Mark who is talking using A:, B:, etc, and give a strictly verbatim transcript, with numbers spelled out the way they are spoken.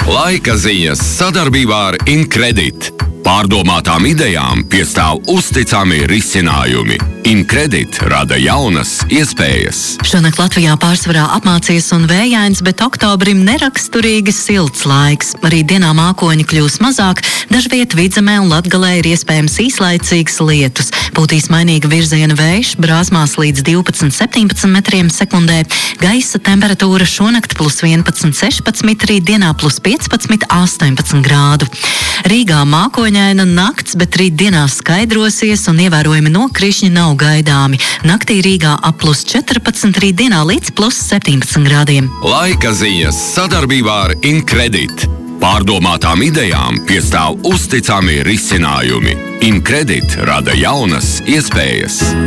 A: Laika ziņas sadarbībā ar Incredit. Pārdomātām idejām piestāv uzticami risinājumi. Incredit rada jaunas iespējas.
B: Šonakt Latvijā pārsvarā apmācies un vējains, bet oktobrim neraksturīgi silts laiks. Arī dienā mākoņi kļūs mazāk, dažviet Vidzemē un Latgalē ir iespējams īslaicīgs lietus. Pūtīs mainīga virziena vējš, brāzmās līdz divpadsmit septiņpadsmit metriem sekundē. Gaisa temperatūra šonakt plus vienpadsmit sešpadsmit, rīt dienā plus piecpadsmit astoņpadsmit grādu. Rīgā mākoņaina nakts, bet rīt dienā skaidrosies un ievērojami nokrišņi nav gaidāmi. Naktī Rīgā ap plus četrpadsmit, rīt dienā līdz plus septiņpadsmit grādiem.
A: Laika ziņas sadarbībā ar Incredit. Pārdomātām idejām piestāv uzticami risinājumi. Incredit rada jaunas iespējas.